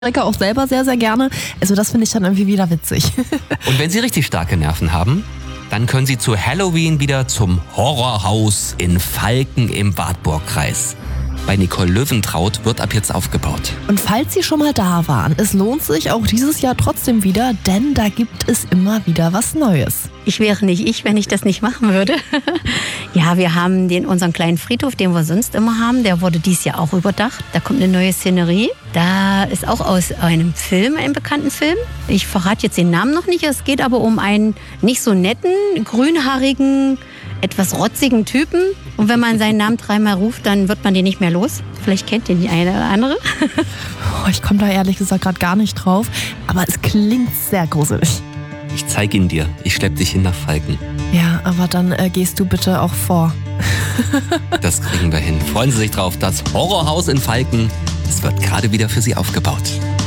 Amerika auch selber sehr, sehr gerne. Also das finde ich dann irgendwie wieder witzig. Und wenn Sie richtig starke Nerven haben, dann können Sie zu Halloween wieder zum Horrorhaus in Falken im Wartburgkreis. Bei Nicole Löwentraut wird ab jetzt aufgebaut. Und falls Sie schon mal da waren, es lohnt sich auch dieses Jahr trotzdem wieder, denn da gibt es immer wieder was Neues. Ich wäre nicht ich, wenn ich das nicht machen würde. Ja, wir haben unseren kleinen Friedhof, den wir sonst immer haben, der wurde dieses Jahr auch überdacht. Da kommt eine neue Szenerie. Da ist auch aus einem Film, einem bekannten Film. Ich verrate jetzt den Namen noch nicht. Es geht aber um einen nicht so netten, grünhaarigen, etwas rotzigen Typen. Und wenn man seinen Namen 3-mal ruft, dann wird man den nicht mehr los. Vielleicht kennt den die eine oder andere. Ich komme da ehrlich gesagt gerade gar nicht drauf. Aber es klingt sehr gruselig. Ich zeige ihn dir. Ich schlepp dich hin nach Falken. Ja, aber dann gehst du bitte auch vor. Das kriegen wir hin. Freuen Sie sich drauf. Das Horrorhaus in Falken, es wird gerade wieder für Sie aufgebaut.